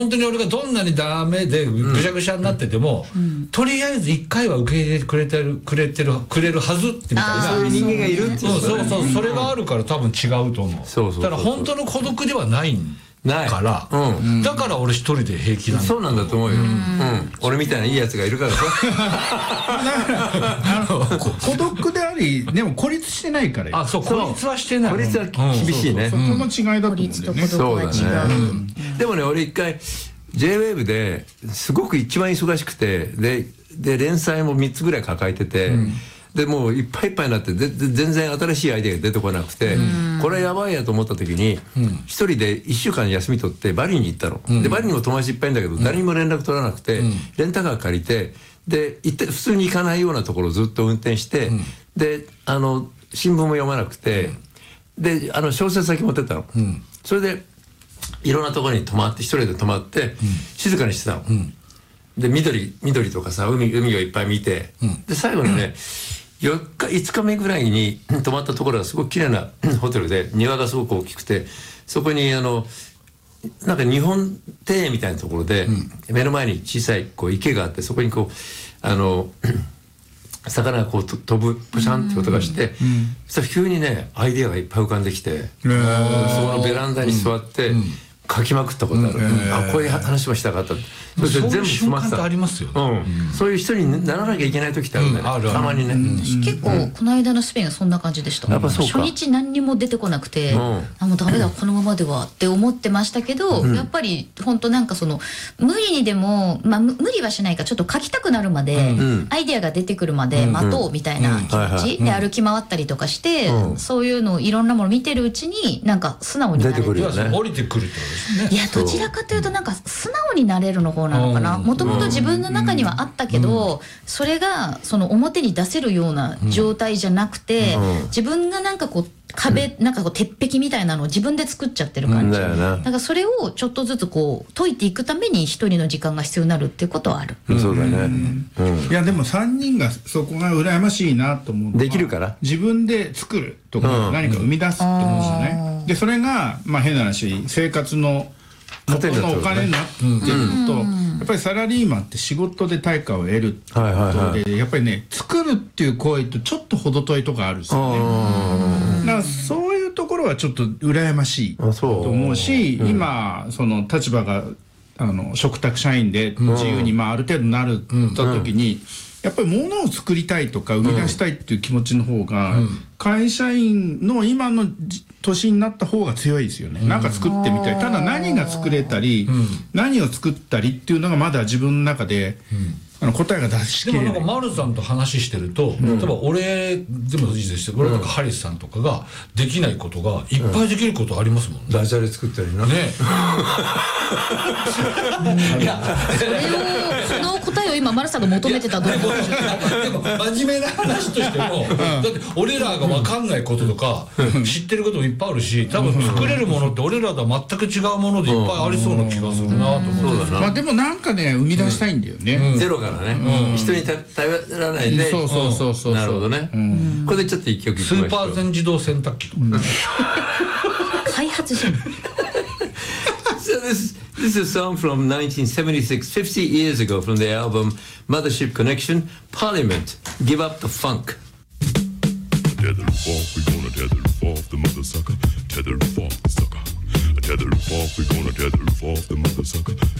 本当に俺がどんなにダメでぐしゃぐしゃになってても、とりあえず1回は受け入れてくれるはずってみたいな、 そういう人間がいるっていう、 そうそれがあるから多分違うと思う。だから本当の孤独ではないから、だから俺一人で平気なんだ。 そうなんだと思うよ。俺みたいないいやつがいるからさ。 孤独であり、でも孤立してないから。 そう、孤立はしてない。 孤立は厳しいね。 そこの違いだと思うんだよね。 そうだね。でもね、俺一回 J-WAVE ですごく一番忙しくて、で連載も3つぐらい抱えてて、でもういっぱいいっぱいになって全然新しいアイデアが出てこなくて、これやばいやと思った時に一人で1週間休み取ってバリに行ったの。でバリにも友達いっぱいいんだけど誰にも連絡取らなくて、レンタカー借りて、で行って普通に行かないようなところをずっと運転して、で新聞も読まなくて、で小説先持ってったの。それでいろんなところに一人で泊まって静かにしてたの。で緑とかさ、海をいっぱい見て、で最後にね5日目ぐらいに泊まったところがすごく綺麗なホテルで、庭がすごく大きくて、そこになんか日本庭園みたいなところで、目の前に小さい池があって、そこに魚が飛ぶプシャンって音がして、そしたら急にねアイデアがいっぱい浮かんできて、そこのベランダに座って書きまくったことある。こういう話もしたかった。それで全部詰まってた。 ありますよ。 そういう人にならなきゃいけない時ってあるんだよね。たまにね。 結構この間のスペインはそんな感じでした。初日何にも出てこなくて、もうダメだこのままではって思ってましたけど、やっぱり本当なんか無理にでも無理はしないか、ちょっと書きたくなるまでアイデアが出てくるまで待とうみたいな気持ちで歩き回ったりとかして、そういうのをいろんなもの見てるうちになんか素直になれる。 降りてくるってことですね。 いや、どちらかというとなんか素直になれるの方なのかな。もともと自分の中にはあったけど、それが表に出せるような状態じゃなくて、自分がなんか壁、なんか鉄壁みたいなのを自分で作っちゃってる感じ。だからそれをちょっとずつ解いていくために一人の時間が必要になるっていうことはある。 そうだね。 いやでも3人がそこが羨ましいなと思うのは、 できるから自分で作るとか何か生み出すって思うんですよね。でそれが変な話、生活の元のお金になってるのと、やっぱりサラリーマンって仕事で対価を得るってことで、やっぱりね、作るっていう行為とちょっと程遠いとこあるんですよね。だからそういうところはちょっと羨ましいと思うし、今その立場が嘱託社員で自由にある程度なるった時に、やっぱり物を作りたいとか生み出したいっていう気持ちの方が、会社員の今の年になった方が強いですよね。なんか作ってみたい。ただ何が作れたり、何を作ったりっていうのがまだ自分の中で答えが出しきれない。 でもなんか丸さんと話してると、例えば俺でもいいですよ、俺とかハリスさんとかができないことがいっぱいできることありますもんね。 ダジャレ作ったりな。 ね。 いや、その答えを今丸さんが求めてたと思う。 でも真面目な話としても、だって俺らが分かんないこととか知ってることもいっぱいあるし、多分作れるものって俺らとは全く違うものでいっぱいありそうな気がするなと思って。 でもなんかね、生み出したいんだよね。 ゼロからね、人に頼らないで。 そうなるほどね。これでちょっと一曲いきましょう。 スーパー全自動洗濯機とか開発者。 So this is a song from 1976, 50 years ago, from the album Mothership Connection, Parliament, Give Up the Funk. Tether off, we gonna tether off the mother sucker. Tether off the sucker. Tether off, we gonna tether off the mother sucker.